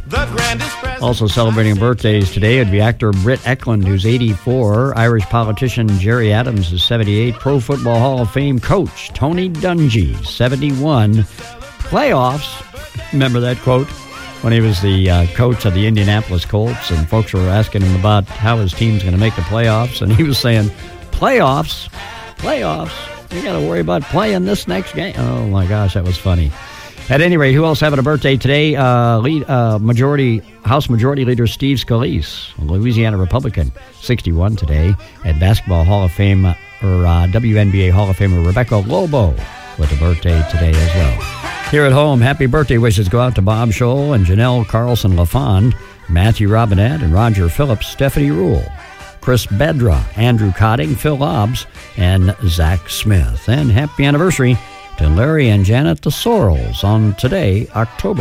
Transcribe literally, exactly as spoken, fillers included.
The grandest present. Also celebrating birthdays today would be actor Britt Eklund, who's eighty-four. Irish politician Jerry Adams is seventy-eight. Pro Football Hall of Fame coach Tony Dungy, seventy-one. Playoffs, remember that quote? When he was the uh, coach of the Indianapolis Colts, and folks were asking him about how his team's going to make the playoffs, and he was saying, playoffs? Playoffs? You got to worry about playing this next game. Oh, my gosh, that was funny. At any rate, who else having a birthday today? Uh, lead, uh, majority House Majority Leader Steve Scalise, a Louisiana Republican, sixty-one today. And Basketball Hall of Fame, or uh, W N B A Hall of Famer Rebecca Lobo with a birthday today as well. Here at home, happy birthday wishes go out to Bob Scholl and Janelle Carlson LaFond, Matthew Robinette and Roger Phillips, Stephanie Rule, Chris Bedra, Andrew Cotting, Phil Hobbs, and Zach Smith. And happy anniversary to Larry and Janet the Sorrells on today, October